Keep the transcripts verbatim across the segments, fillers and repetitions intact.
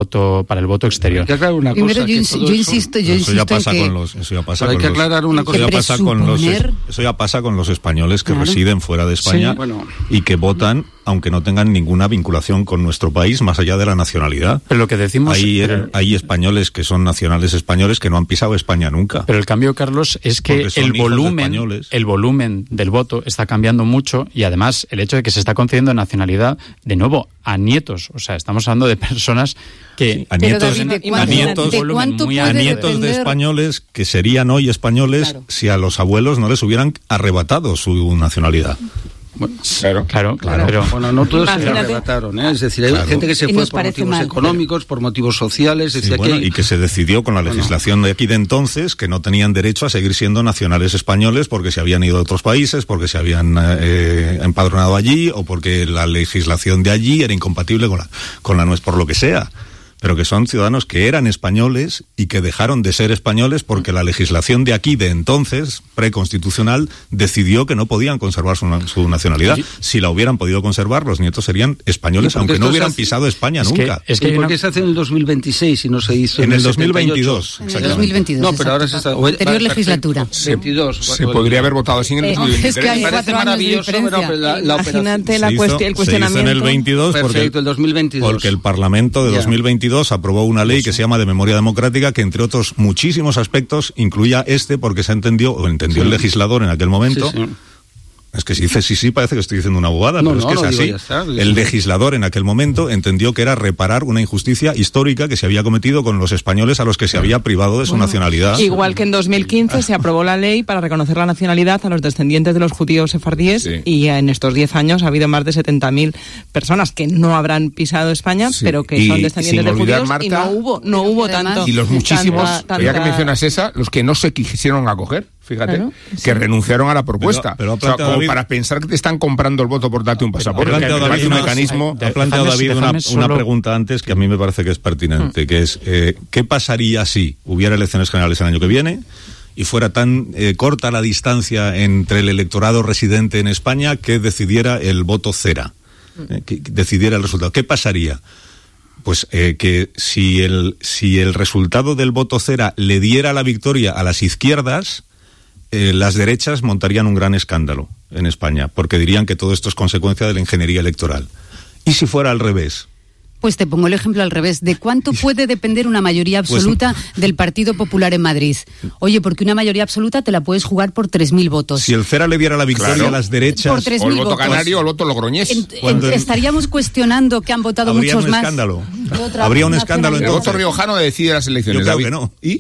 voto para el voto exterior. Hay que aclarar una Primero, cosa, yo, que ins- todo yo eso- insisto, yo Eso insisto ya pasa en que... con los, eso ya pasa Pero hay con que los- aclarar una cosa. eso ya pasa con los, presuponer- eso ya pasa con los españoles que Claro. residen fuera de España Sí, bueno. y que votan aunque no tengan ninguna vinculación con nuestro país más allá de la nacionalidad. Pero lo que decimos... Hay, pero, hay españoles que son nacionales españoles que no han pisado España nunca. pero el cambio, Carlos, es que Porque son el hijos de volumen, españoles. el volumen del voto está cambiando mucho y además el hecho de que se está concediendo nacionalidad, de nuevo, a nietos. O sea, estamos hablando de personas que... Sí, a Pero, nietos, David, ¿de a cuánto- nietos, de cuánto muy puede a nietos de depender? españoles que serían hoy españoles Claro. si a los abuelos no les hubieran arrebatado su nacionalidad. Bueno, Claro, claro, claro. Pero, Bueno, no todos se lo Imagínate. arrebataron, ¿eh? Es decir, hay Claro. gente que se Y fue nos por parece motivos mal. económicos, por motivos sociales, es Sí, decir, bueno, aquí hay- y que se decidió con la Bueno. legislación de aquí de entonces que no tenían derecho a seguir siendo nacionales españoles porque se habían ido a otros países, porque se habían eh, empadronado allí o porque la legislación de allí era incompatible con la, con la nuestra, por lo que sea. Pero que son ciudadanos que eran españoles y que dejaron de ser españoles porque la legislación de aquí de entonces, preconstitucional, decidió que no podían conservar su, su nacionalidad. Si la hubieran podido conservar, los nietos serían españoles, ¿Y por qué aunque esto no se hubieran hace? pisado España es que, nunca. es que ¿Y hay por una- qué se hace en el dos mil veintiséis y no se hizo En el setenta y ocho? dos mil veintidós. En el exactamente. dos mil veintidós. No, pero ahora se exacto. está... o- Anterior perfecto. legislatura. veintidós. Se podría haber votado así en el Eh, dos mil veintitrés. es que hay Me parece cuatro años de maravilloso, pero diferencia. la, la operación... Imagínate la Se hizo- cuestión, el se hizo cuestionamiento. en el veintidós porque, Perfecto, el dos mil veintidós. porque el Parlamento de Ya. dos mil veintidós aprobó una ley que se llama de memoria democrática que entre otros muchísimos aspectos incluía este porque se entendió, o entendió Sí. el legislador en aquel momento. Sí, sí. Es que si dice sí, sí, parece que estoy diciendo una bobada, No, pero no, es que no es digo, así. ya está. El legislador en aquel momento entendió que era reparar una injusticia histórica que se había cometido con los españoles a los que se había privado de su nacionalidad. Igual que en dos mil quince se aprobó la ley para reconocer la nacionalidad a los descendientes de los judíos sefardíes Sí. y en estos diez años ha habido más de setenta mil personas que no habrán pisado España, Sí. pero que Y son descendientes sin de olvidar, judíos y Marta, no hubo, no Pero hubo que además- tanto. Y los muchísimos, tanta- ya que tanta- mencionas esa, los que no se quisieron acoger, fíjate, Claro, que renunciaron a la propuesta. Pero- pero ha o sea, planteado como David- para pensar que te están comprando el voto por darte un pasaporte. Ha planteado Me David parece un una- mecanismo... de- ha planteado Déjame- David una, déjame una solo- pregunta antes que a mí me parece que es pertinente, que es eh, ¿qué pasaría si hubiera elecciones generales el año que viene y fuera tan eh, corta la distancia entre el electorado residente en España que decidiera el voto cera, eh, que que decidiera el resultado? ¿Qué pasaría? Pues eh, que si el, si el resultado del voto cera le diera la victoria a las izquierdas, eh, las derechas montarían un gran escándalo en España, porque dirían que todo esto es consecuencia de la ingeniería electoral. ¿Y si fuera al revés? Pues te pongo el ejemplo al revés. ¿De cuánto puede depender una mayoría absoluta del Partido Popular en Madrid? Oye, porque una mayoría absoluta te la puedes jugar por tres mil votos. Si el cera le diera la victoria Claro. a las derechas, Por tres O el mil voto votos. canario o el voto logroñés. En- en- Cuando el- estaríamos cuestionando que han votado habría muchos un más. escándalo. de otra Habría un nacionalidad. escándalo El entonces. voto riojano decide las elecciones. Yo creo David. que no. ¿Y?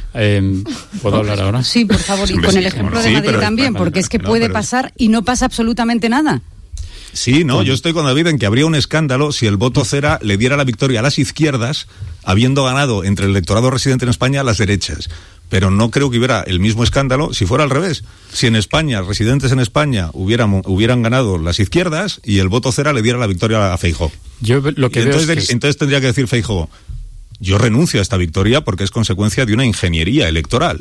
Eh, ¿Puedo hablar ahora? Sí, por favor, y Hombre, con el sí, ejemplo cómo no. de Sí, Madrid pero- también, porque es que no, puede pero- pasar y no pasa absolutamente nada. Sí, no, yo estoy con David en que habría un escándalo si el voto cera le diera la victoria a las izquierdas, habiendo ganado entre el electorado residente en España a las derechas. Pero no creo que hubiera el mismo escándalo si fuera al revés. Si en España, residentes en España, hubieran, hubieran ganado las izquierdas y el voto cera le diera la victoria a Feijóo. Yo lo que Y veo entonces, es que... entonces tendría que decir Feijóo, yo renuncio a esta victoria porque es consecuencia de una ingeniería electoral.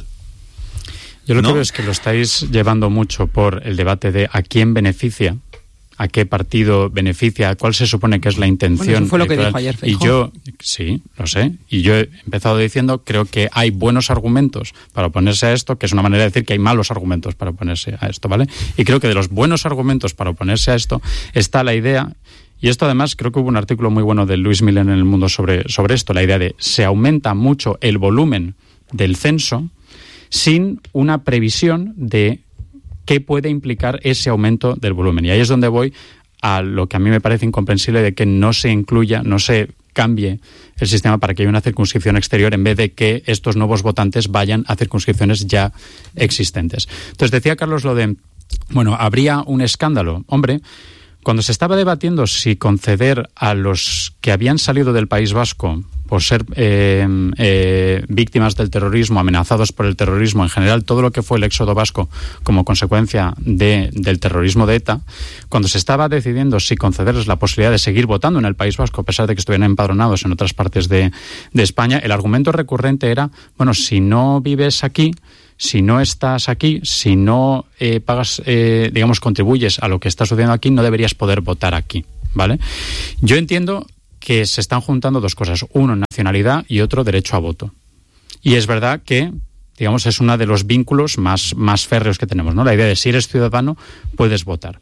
Yo lo ¿no? que veo es que lo estáis llevando mucho por el debate de a quién beneficia, a qué partido beneficia, cuál se supone que es la intención. Bueno, eso fue lo que electoral. dijo ayer Y Feijóo. yo, sí, lo sé, y yo he empezado diciendo, creo que hay buenos argumentos para oponerse a esto, que es una manera de decir que hay malos argumentos para oponerse a esto, ¿vale? Y creo que de los buenos argumentos para oponerse a esto está la idea. Y esto además, creo que hubo un artículo muy bueno de Luis Millen en El Mundo sobre, sobre esto, la idea de se aumenta mucho el volumen del censo sin una previsión de qué puede implicar ese aumento del volumen. Y ahí es donde voy a lo que a mí me parece incomprensible de que no se incluya, no se cambie el sistema para que haya una circunscripción exterior en vez de que estos nuevos votantes vayan a circunscripciones ya existentes. Entonces decía Carlos lo de, bueno, habría un escándalo. Hombre, cuando se estaba debatiendo si conceder a los que habían salido del País Vasco por ser eh, eh, víctimas del terrorismo, amenazados por el terrorismo, en general todo lo que fue el éxodo vasco como consecuencia de, del terrorismo de ETA, cuando se estaba decidiendo si concederles la posibilidad de seguir votando en el País Vasco, a pesar de que estuvieran empadronados en otras partes de, de España, el argumento recurrente era, bueno, si no vives aquí, si no estás aquí, si no eh, pagas, eh, digamos, contribuyes a lo que está sucediendo aquí, no deberías poder votar aquí, ¿vale? Yo entiendo que se están juntando dos cosas. Uno, nacionalidad, y otro, derecho a voto. Y es verdad que, digamos, es uno de los vínculos más, más férreos que tenemos, ¿no? La idea de si eres ciudadano, puedes votar.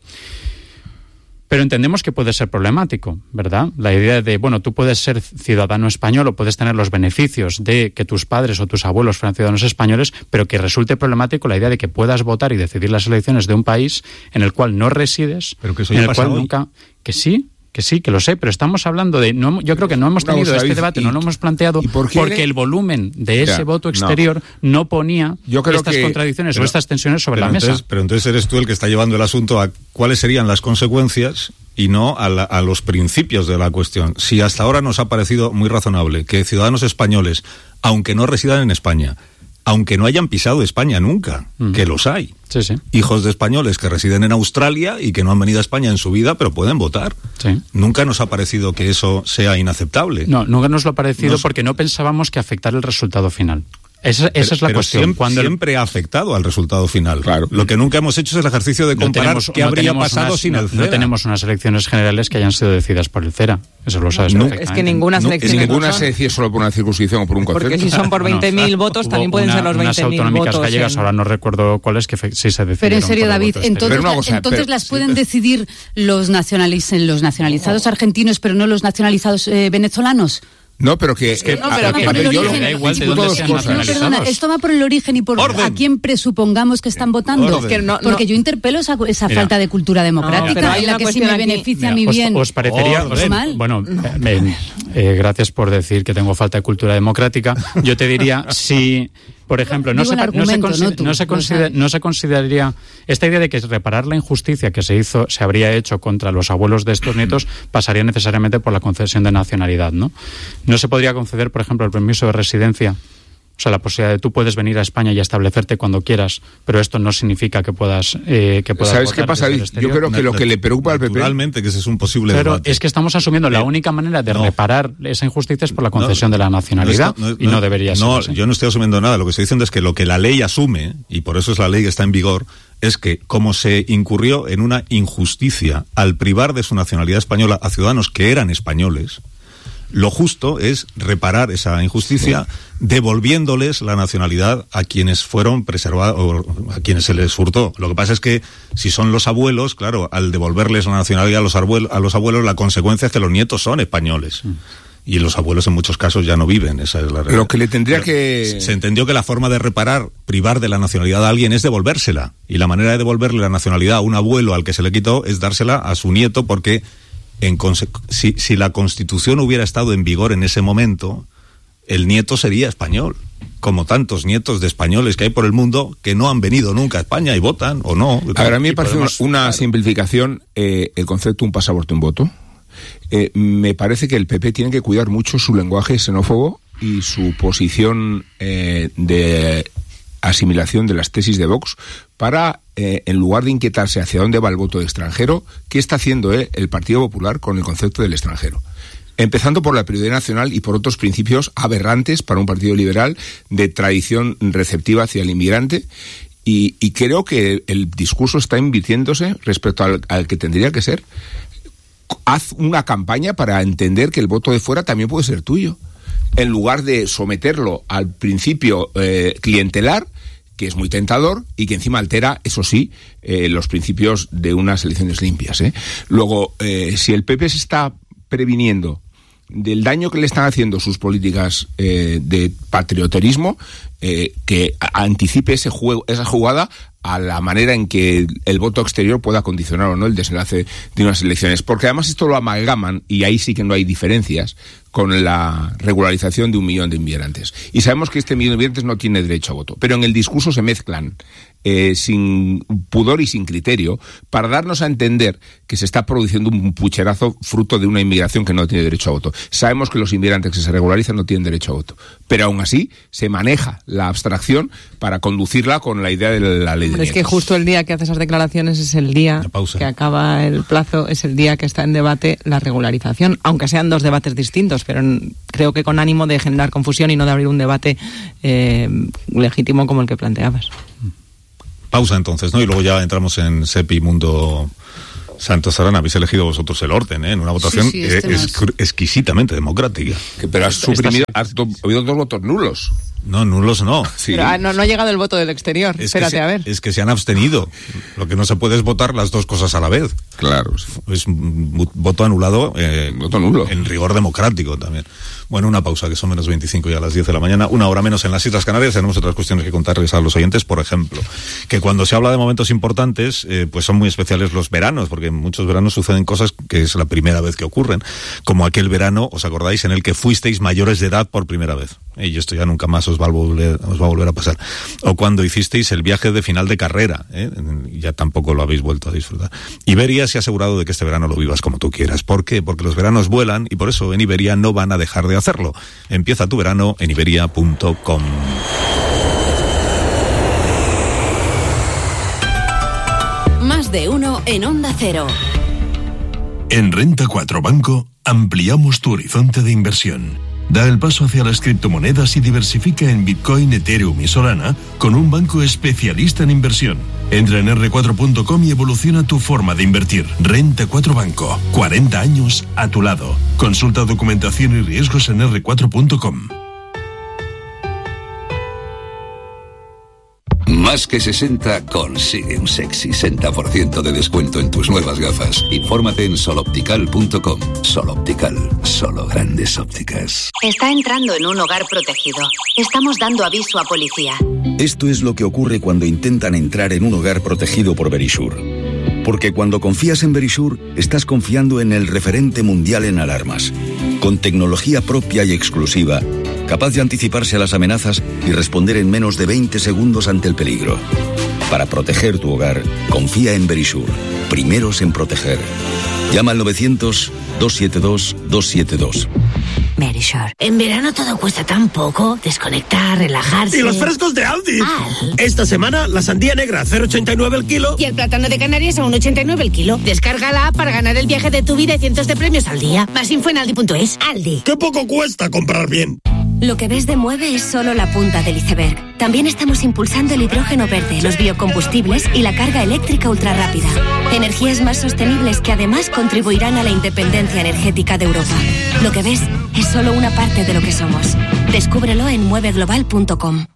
Pero entendemos que puede ser problemático, ¿verdad? La idea de, bueno, tú puedes ser ciudadano español o puedes tener los beneficios de que tus padres o tus abuelos fueran ciudadanos españoles, pero que resulte problemático la idea de que puedas votar y decidir las elecciones de un país en el cual no resides, pero que eso en ya el pasa cual hoy. nunca... Que sí, que sí, que lo sé, pero estamos hablando de... No, yo creo que no hemos Una tenido cosa, este David, debate, y- no lo hemos planteado ¿y por qué porque le- el volumen de ese Ya, voto no. exterior no, ponía Yo creo estas que- contradicciones pero- o estas tensiones sobre pero la mesa. entonces, pero entonces eres tú el que está llevando el asunto a cuáles serían las consecuencias y no a, la- a los principios de la cuestión. Si hasta ahora nos ha parecido muy razonable que ciudadanos españoles, aunque no residan en España, aunque no hayan pisado España nunca, Mm. que los hay, Sí, sí. hijos de españoles que residen en Australia y que no han venido a España en su vida, pero pueden votar. Sí. Nunca nos ha parecido que eso sea inaceptable. No, nunca nos lo ha parecido Nos- porque no pensábamos que afectara el resultado final. Esa, esa Pero- es la pero cuestión. Siempre, Cuando el- siempre ha afectado al resultado final. Claro. Lo que nunca hemos hecho es el ejercicio de no comparar tenemos- qué no habría tenemos pasado unas- sin no, el no CERA. tenemos unas elecciones generales que hayan sido decididas por el CERA. Eso lo sabes No, perfectamente. Es que ninguna No, selección. Y ninguna se decide solo por una circunscripción o por un concepto. Porque si son por Bueno, veinte mil votos, hubo también pueden una- ser los unas veinte mil autonómicas votos. gallegas, en- ahora no recuerdo cuáles, que fe- sí se decidieron. Pero en serio, por el David, voto exterior. entonces, Pero una la- cosa, entonces pero- las pueden decidir los, nacionaliz- los nacionalizados argentinos, pero no los nacionalizados eh, venezolanos. No, pero que... que- eh, No, a- pero a- que a por ver, el yo origen- lo- da igual de discuto dónde dos sean cosas. No, perdona, esto va por el origen y por Orden. a quién presupongamos que están votando. Orden. Que no- Porque no- yo interpelo esa, esa Mira. falta de cultura democrática, pero hay en la una que si cuestión me aquí- beneficia a Mira, mi os- bien. Os, parecería... Orden. Pues mal. Bueno, eh, eh, eh, gracias por decir que tengo falta de cultura democrática. Yo te diría, si... Por ejemplo, no Digo se, el no, se argumento, consider- no tú, no se lo consider- sabes. no se consideraría esta idea de que reparar la injusticia que se hizo, se habría hecho contra los abuelos de estos nietos, pasaría necesariamente por la concesión de nacionalidad, ¿no? No se podría conceder, por ejemplo, el permiso de residencia. O sea, la posibilidad de tú puedes venir a España y establecerte cuando quieras, pero esto no significa que puedas, eh, que puedas ¿Sabes votar qué pasa? desde el Yo exterior. creo que lo que le preocupa al P P... Naturalmente, que ese es un posible Pero debate. es que estamos asumiendo la única manera de No. reparar esa injusticia es por la concesión No, de la nacionalidad no, no, y no debería ser No, así. yo no estoy asumiendo nada. Lo que estoy diciendo es que lo que la ley asume, y por eso es la ley que está en vigor, es que como se incurrió en una injusticia al privar de su nacionalidad española a ciudadanos que eran españoles, lo justo es reparar esa injusticia devolviéndoles la nacionalidad a quienes fueron preservados, o a quienes se les hurtó. Lo que pasa es que si son los abuelos, claro, al devolverles la nacionalidad a los abuelos, a los abuelos la consecuencia es que los nietos son españoles. Y los abuelos en muchos casos ya no viven, esa es la realidad. Lo que le tendría Pero que... Se entendió que la forma de reparar, privar de la nacionalidad a alguien es devolvérsela. Y la manera de devolverle la nacionalidad a un abuelo al que se le quitó es dársela a su nieto porque en conse- si, si la Constitución hubiera estado en vigor en ese momento, el nieto sería español. Como tantos nietos de españoles que hay por el mundo que no han venido nunca a España y votan o no. A ver, a mí me Y parece podemos- una, una simplificación eh, el concepto un pasaporte, un voto. Eh, me parece que el P P tiene que cuidar mucho su lenguaje xenófobo y su posición eh, de asimilación de las tesis de Vox para, eh, en lugar de inquietarse hacia dónde va el voto de extranjero, ¿qué está haciendo eh, el Partido Popular con el concepto del extranjero? Empezando por la prioridad nacional y por otros principios aberrantes para un partido liberal de tradición receptiva hacia el inmigrante. Y, y creo que el discurso está invirtiéndose respecto al, al que tendría que ser. Haz una campaña para entender que el voto de fuera también puede ser tuyo, en lugar de someterlo al principio eh, clientelar, que es muy tentador y que encima altera, eso sí, eh, los principios de unas elecciones limpias. ¿eh? Luego, eh, si el P P se está previniendo del daño que le están haciendo sus políticas eh, de patrioterismo, eh, que a- anticipe ese juego, esa jugada a la manera en que el, el voto exterior pueda condicionar o no el desenlace de unas elecciones. Porque además esto lo amalgaman, y ahí sí que no hay diferencias, con la regularización de un millón de inmigrantes. Y sabemos que este millón de inmigrantes no tiene derecho a voto, pero en el discurso se mezclan eh, sin pudor y sin criterio para darnos a entender que se está produciendo un pucherazo fruto de una inmigración que no tiene derecho a voto. Sabemos que los inmigrantes que se regularizan no tienen derecho a voto, pero aún así se maneja la abstracción para conducirla con la idea de la ley de Es que nietos. justo el día que hace esas declaraciones es el día Una pausa. que acaba el plazo, es el día que está en debate la regularización, aunque sean dos debates distintos, pero en- creo que con ánimo de generar confusión y no de abrir un debate eh, legítimo como el que planteabas. Pausa entonces, ¿no? Y luego ya entramos en SEPI Mundo Santos Arana, habéis elegido vosotros el orden, ¿eh? En una votación Sí, sí, este eh, es, exquisitamente democrática. Que, pero has suprimido, has do- habido dos votos nulos. No, nulos no. Sí. Pero, ah, no, no ha llegado el voto del exterior. Es Espérate, que se, a ver. es que se han abstenido. Lo que no se puede es votar las dos cosas a la vez. Claro, sí. Es un voto anulado. Eh, Voto nulo. En rigor democrático también. Bueno, una pausa, que son menos veinticinco ya a las diez de la mañana, una hora menos en las Islas Canarias. Tenemos otras cuestiones que contarles a los oyentes. Por ejemplo, que cuando se habla de momentos importantes, eh, pues son muy especiales los veranos, porque en muchos veranos suceden cosas que es la primera vez que ocurren. Como aquel verano, ¿os acordáis?, en el que fuisteis mayores de edad por primera vez. Y esto ya nunca más os va a volver, os va a volver a pasar. O cuando hicisteis el viaje de final de carrera, ¿eh? Ya tampoco lo habéis vuelto a disfrutar. Iberia se ha asegurado de que este verano lo vivas como tú quieras. ¿Por qué? Porque los veranos vuelan y por eso en Iberia no van a dejar de hacerlo. Empieza tu verano en iberia punto com. Más de uno en Onda Cero. En Renta cuatro Banco ampliamos tu horizonte de inversión. Da el paso hacia las criptomonedas y diversifica en Bitcoin, Ethereum y Solana con un banco especialista en inversión. Entra en erre cuatro punto com y evoluciona tu forma de invertir. Renta cuatro Banco. cuarenta años a tu lado. Consulta documentación y riesgos en erre cuatro punto com. Más que sesenta consigue un sexy sesenta por ciento de descuento en tus nuevas gafas. Infórmate en sol optical punto com. Sol Optical, solo grandes ópticas. Está entrando en un hogar protegido. Estamos dando aviso a policía. Esto es lo que ocurre cuando intentan entrar en un hogar protegido por Verisure. Porque cuando confías en Verisure, estás confiando en el referente mundial en alarmas. Con tecnología propia y exclusiva, capaz de anticiparse a las amenazas y responder en menos de veinte segundos ante el peligro. Para proteger tu hogar, confía en Verisure. Primeros en proteger. Llama al novecientos, doscientos setenta y dos, doscientos setenta y dos. Verisure. En verano todo cuesta tan poco. Desconectar, relajarse. Y los frescos de Aldi. Al. Esta semana la sandía negra a cero coma ochenta y nueve el kilo. Y el plátano de Canarias a uno coma ochenta y nueve el kilo. Descarga la app para ganar el viaje de tu vida y cientos de premios al día. Más info en aldi punto es. Aldi. ¡Qué poco cuesta comprar bien! Lo que ves de Mueve es solo la punta del iceberg. También estamos impulsando el hidrógeno verde, los biocombustibles y la carga eléctrica ultrarrápida. Energías más sostenibles que además contribuirán a la independencia energética de Europa. Lo que ves es solo una parte de lo que somos. Descúbrelo en mueve global punto com.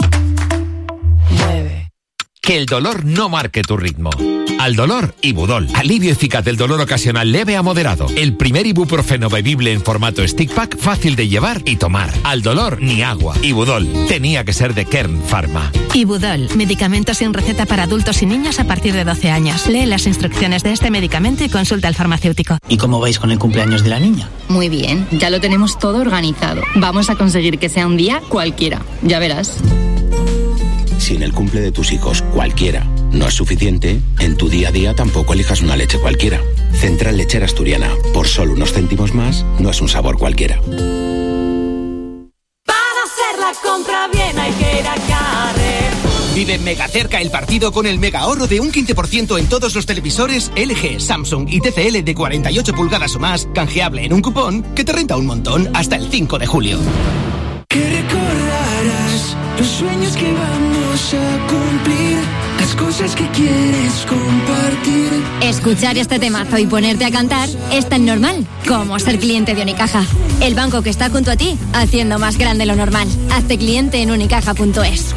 Que el dolor no marque tu ritmo. Al dolor, Ibudol. Alivio eficaz del dolor ocasional leve a moderado. El primer ibuprofeno bebible en formato stick pack, fácil de llevar y tomar. Al dolor, ni agua. Ibudol. Tenía que ser de Kern Pharma. Ibudol. Medicamento sin receta para adultos y niños a partir de doce años. Lee las instrucciones de este medicamento y consulta al farmacéutico. ¿Y cómo vais con el cumpleaños de la niña? Muy bien. Ya lo tenemos todo organizado. Vamos a conseguir que sea un día cualquiera. Ya verás. Si en el cumple de tus hijos cualquiera no es suficiente, en tu día a día tampoco elijas una leche cualquiera. Central Lechera Asturiana, por solo unos céntimos más, no es un sabor cualquiera. Para hacer la compra bien hay que ir a Carrefour. Vive mega cerca el partido con el mega ahorro de un quince por ciento en todos los televisores L G, Samsung y T C L de cuarenta y ocho pulgadas o más, canjeable en un cupón que te renta un montón hasta el cinco de julio. Que recordarás los sueños que vamos a cumplir, las cosas que quieres compartir. Escuchar este temazo y ponerte a cantar es tan normal como ser cliente de Unicaja. El banco que está junto a ti, haciendo más grande lo normal. Hazte cliente en unicaja punto es.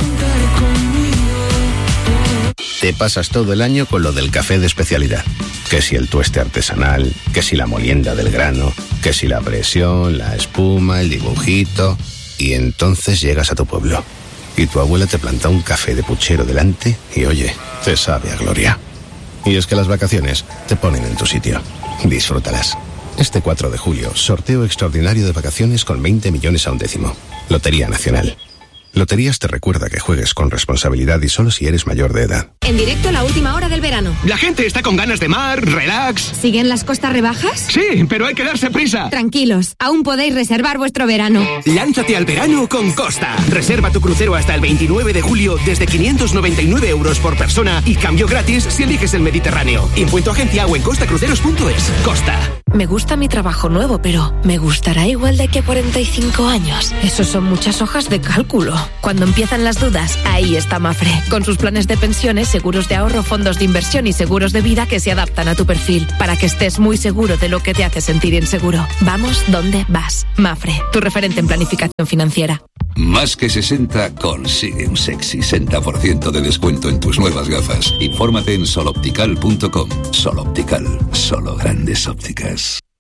Te pasas todo el año con lo del café de especialidad. Que si el tueste artesanal, que si la molienda del grano, que si la presión, la espuma, el dibujito. Y entonces llegas a tu pueblo y tu abuela te planta un café de puchero delante y oye, te sabe a gloria. Y es que las vacaciones te ponen en tu sitio. Disfrútalas. Este cuatro de julio, sorteo extraordinario de vacaciones con veinte millones a un décimo. Lotería Nacional. Loterías te recuerda que juegues con responsabilidad y solo si eres mayor de edad. En directo la última hora del verano. La gente está con ganas de mar, relax. ¿Siguen las costas rebajas? Sí, pero hay que darse prisa. Tranquilos, aún podéis reservar vuestro verano. Lánzate al verano con Costa. Reserva tu crucero hasta el veintinueve de julio desde quinientos noventa y nueve euros por persona y cambio gratis si eliges el Mediterráneo. Impuesto agencia o en costa cruceros punto es. Costa. Me gusta mi trabajo nuevo, pero ¿me gustará igual de aquí a cuarenta y cinco años? Eso son muchas hojas de cálculo. Cuando empiezan las dudas, ahí está Mafre, con sus planes de pensiones, seguros de ahorro, fondos de inversión y seguros de vida que se adaptan a tu perfil, para que estés muy seguro de lo que te hace sentir inseguro. Vamos donde vas. Mafre, tu referente en planificación financiera. Más que sesenta consigue un sexy sesenta por ciento de descuento en tus nuevas gafas. Infórmate en soloptical punto com. Soloptical, solo grandes ópticas.